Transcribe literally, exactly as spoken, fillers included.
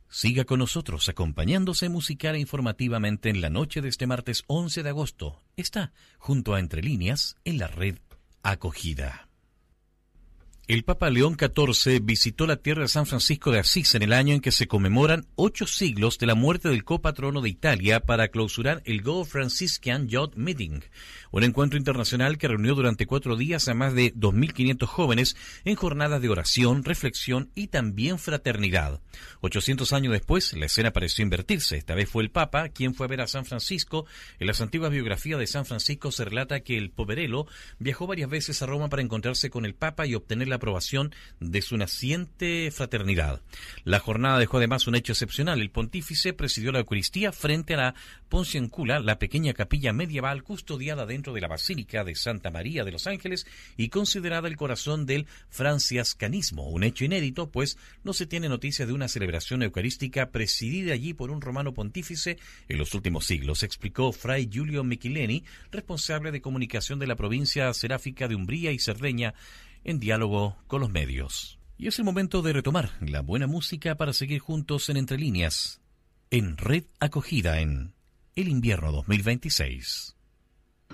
Siga con nosotros acompañándose musical e informativamente en la noche de este martes once de agosto. Está junto a Entre Líneas en la red Acogida. El Papa León catorce visitó la tierra de San Francisco de Asís en el año en que se conmemoran ocho siglos de la muerte del copatrono de Italia para clausurar el Go Franciscan Youth Meeting, un encuentro internacional que reunió durante cuatro días a más de dos mil quinientos jóvenes en jornadas de oración, reflexión y también fraternidad. ochocientos años después, la escena pareció invertirse. Esta vez fue el Papa quien fue a ver a San Francisco. En las antiguas biografías de San Francisco se relata que el Poverello viajó varias veces a Roma para encontrarse con el Papa y obtener la aprobación de su naciente fraternidad. La jornada dejó además un hecho excepcional. El pontífice presidió la Eucaristía frente a la Ponciancula, la pequeña capilla medieval custodiada dentro de la Basílica de Santa María de los Ángeles y considerada el corazón del franciscanismo, un hecho inédito, pues no se tiene noticia de una celebración eucarística presidida allí por un romano pontífice en los últimos siglos, explicó Fray Giulio Michileni, responsable de comunicación de la provincia seráfica de Umbría y Cerdeña, en diálogo con los medios. Y es el momento de retomar la buena música para seguir juntos en Entre Líneas, en Red Acogida en el invierno dos mil veintiséis.